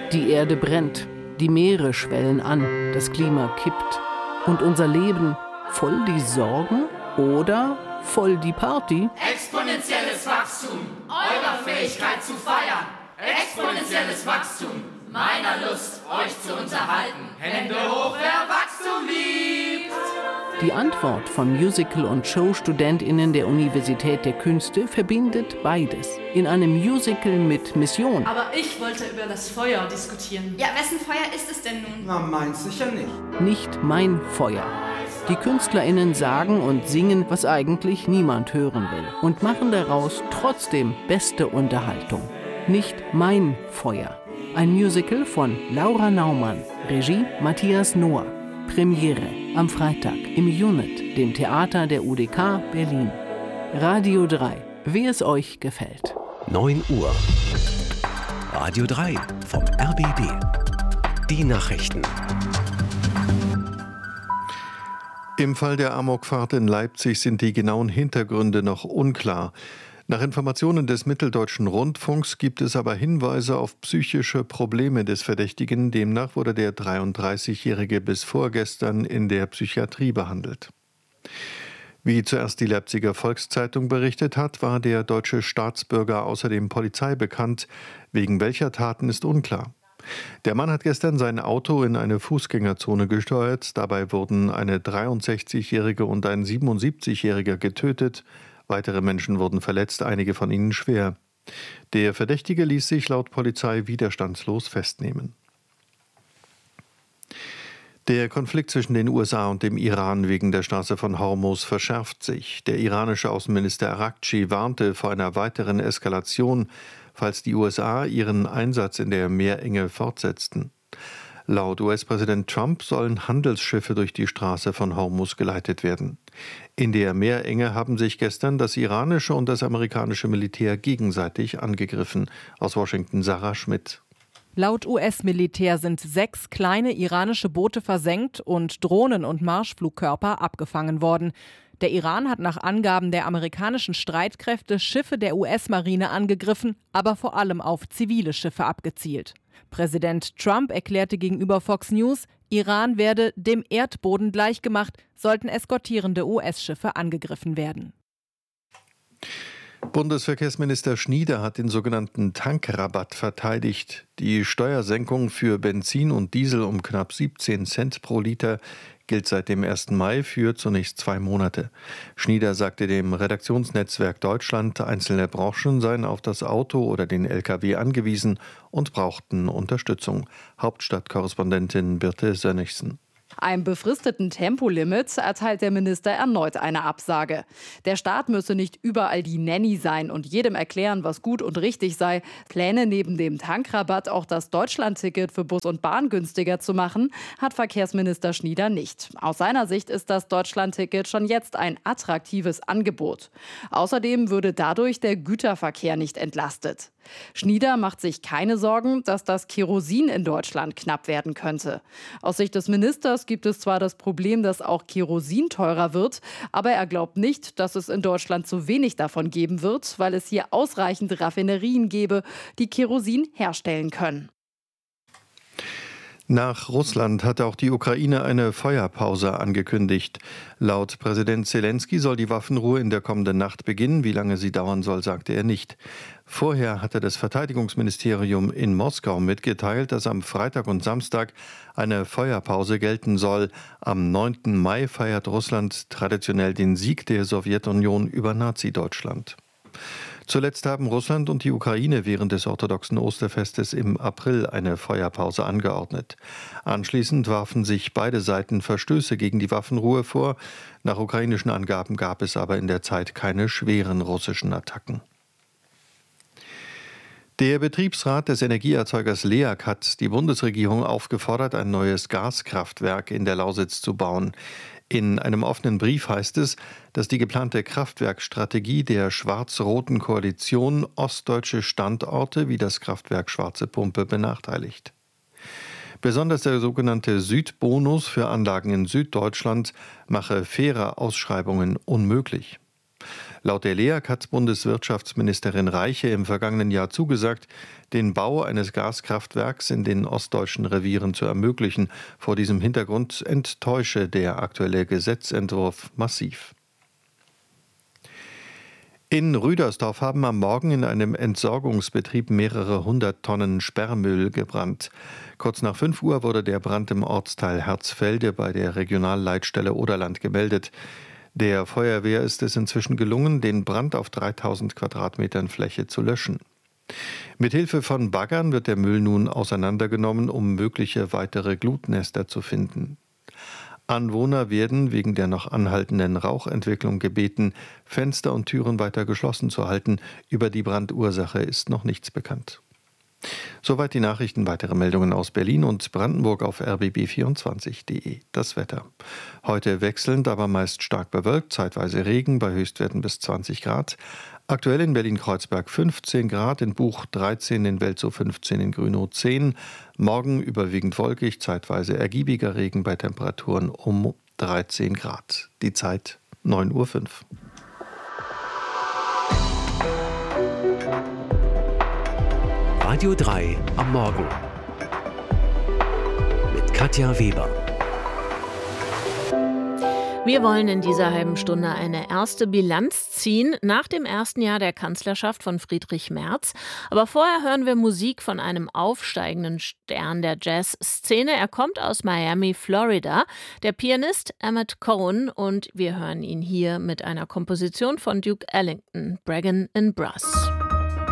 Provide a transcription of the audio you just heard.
Die Erde brennt, die Meere schwellen an, das Klima kippt. Und unser Leben voll die Sorgen oder voll die Party? Exponentielles Wachstum, eurer Fähigkeit zu feiern. Exponentielles Wachstum, meiner Lust, euch zu unterhalten. Hände hoch, wer Wachstum liebt! Die Antwort von Musical- und Show-StudentInnen der Universität der Künste verbindet beides. In einem Musical mit Mission. Aber ich wollte über das Feuer diskutieren. Ja, wessen Feuer ist es denn nun? Na, meins sicher nicht. Nicht mein Feuer. Die KünstlerInnen sagen und singen, was eigentlich niemand hören will. Und machen daraus trotzdem beste Unterhaltung. Nicht mein Feuer. Ein Musical von Laura Naumann. Regie Matthias Noah. Premiere am Freitag im Unit, dem Theater der UDK Berlin. Radio 3, wie es euch gefällt. 9 Uhr. Radio 3 vom RBB. Die Nachrichten. Im Fall der Amokfahrt in Leipzig sind die genauen Hintergründe noch unklar. Nach Informationen des Mitteldeutschen Rundfunks gibt es aber Hinweise auf psychische Probleme des Verdächtigen. Demnach wurde der 33-Jährige bis vorgestern in der Psychiatrie behandelt. Wie zuerst die Leipziger Volkszeitung berichtet hat, war der deutsche Staatsbürger außerdem Polizei bekannt. Wegen welcher Taten ist unklar. Der Mann hat gestern sein Auto in eine Fußgängerzone gesteuert. Dabei wurden eine 63-Jährige und ein 77-Jähriger getötet. Weitere Menschen wurden verletzt, einige von ihnen schwer. Der Verdächtige ließ sich laut Polizei widerstandslos festnehmen. Der Konflikt zwischen den USA und dem Iran wegen der Straße von Hormuz verschärft sich. Der iranische Außenminister Araghchi warnte vor einer weiteren Eskalation, falls die USA ihren Einsatz in der Meerenge fortsetzten. Laut US-Präsident Trump sollen Handelsschiffe durch die Straße von Hormuz geleitet werden. In der Meerenge haben sich gestern das iranische und das amerikanische Militär gegenseitig angegriffen. Aus Washington Sarah Schmidt. Laut US-Militär sind 6 kleine iranische Boote versenkt und Drohnen und Marschflugkörper abgefangen worden. Der Iran hat nach Angaben der amerikanischen Streitkräfte Schiffe der US-Marine angegriffen, aber vor allem auf zivile Schiffe abgezielt. Präsident Trump erklärte gegenüber Fox News, Iran werde dem Erdboden gleichgemacht, sollten eskortierende US-Schiffe angegriffen werden. Bundesverkehrsminister Schnieder hat den sogenannten Tankrabatt verteidigt. Die Steuersenkung für Benzin und Diesel um knapp 17 Cent pro Liter gilt seit dem 1. Mai für zunächst 2 Monate. Schnieder sagte dem Redaktionsnetzwerk Deutschland, einzelne Branchen seien auf das Auto oder den Lkw angewiesen und brauchten Unterstützung. Hauptstadtkorrespondentin Birte Sönnigsen. Einem befristeten Tempolimit erteilt der Minister erneut eine Absage. Der Staat müsse nicht überall die Nanny sein und jedem erklären, was gut und richtig sei. Pläne neben dem Tankrabatt auch das Deutschlandticket für Bus und Bahn günstiger zu machen, hat Verkehrsminister Schnieder nicht. Aus seiner Sicht ist das Deutschlandticket schon jetzt ein attraktives Angebot. Außerdem würde dadurch der Güterverkehr nicht entlastet. Schnieder macht sich keine Sorgen, dass das Kerosin in Deutschland knapp werden könnte. Aus Sicht des Ministers gibt es zwar das Problem, dass auch Kerosin teurer wird, aber er glaubt nicht, dass es in Deutschland zu wenig davon geben wird, weil es hier ausreichend Raffinerien gäbe, die Kerosin herstellen können. Nach Russland hat auch die Ukraine eine Feuerpause angekündigt. Laut Präsident Zelensky soll die Waffenruhe in der kommenden Nacht beginnen. Wie lange sie dauern soll, sagte er nicht. Vorher hatte das Verteidigungsministerium in Moskau mitgeteilt, dass am Freitag und Samstag eine Feuerpause gelten soll. Am 9. Mai feiert Russland traditionell den Sieg der Sowjetunion über Nazi-Deutschland. Zuletzt haben Russland und die Ukraine während des orthodoxen Osterfestes im April eine Feuerpause angeordnet. Anschließend warfen sich beide Seiten Verstöße gegen die Waffenruhe vor. Nach ukrainischen Angaben gab es aber in der Zeit keine schweren russischen Attacken. Der Betriebsrat des Energieerzeugers LEAG hat die Bundesregierung aufgefordert, ein neues Gaskraftwerk in der Lausitz zu bauen. In einem offenen Brief heißt es, dass die geplante Kraftwerkstrategie der schwarz-roten Koalition ostdeutsche Standorte wie das Kraftwerk Schwarze Pumpe benachteiligt. Besonders der sogenannte Südbonus für Anlagen in Süddeutschland mache faire Ausschreibungen unmöglich. Laut der LEAG hat Bundeswirtschaftsministerin Reiche im vergangenen Jahr zugesagt, den Bau eines Gaskraftwerks in den ostdeutschen Revieren zu ermöglichen. Vor diesem Hintergrund enttäusche der aktuelle Gesetzentwurf massiv. In Rüdersdorf haben am Morgen in einem Entsorgungsbetrieb mehrere 100 Tonnen Sperrmüll gebrannt. Kurz nach 5 Uhr wurde der Brand im Ortsteil Herzfelde bei der Regionalleitstelle Oderland gemeldet. Der Feuerwehr ist es inzwischen gelungen, den Brand auf 3000 Quadratmetern Fläche zu löschen. Mithilfe von Baggern wird der Müll nun auseinandergenommen, um mögliche weitere Glutnester zu finden. Anwohner werden wegen der noch anhaltenden Rauchentwicklung gebeten, Fenster und Türen weiter geschlossen zu halten. Über die Brandursache ist noch nichts bekannt. Soweit die Nachrichten. Weitere Meldungen aus Berlin und Brandenburg auf rbb24.de. Das Wetter. Heute wechselnd, aber meist stark bewölkt, zeitweise Regen bei Höchstwerten bis 20 Grad. Aktuell in Berlin-Kreuzberg 15 Grad, in Buch 13, in Welzow 15, in Grünow 10. Morgen überwiegend wolkig, zeitweise ergiebiger Regen bei Temperaturen um 13 Grad. Die Zeit 9:05 Uhr. Radio 3 am Morgen mit Katja Weber. Wir wollen in dieser halben Stunde eine erste Bilanz ziehen nach dem ersten Jahr der Kanzlerschaft von Friedrich Merz. Aber vorher hören wir Musik von einem aufsteigenden Stern der Jazzszene. Er kommt aus Miami, Florida, der Pianist Emmett Cohen, und wir hören ihn hier mit einer Komposition von Duke Ellington, Braggin' in Brass.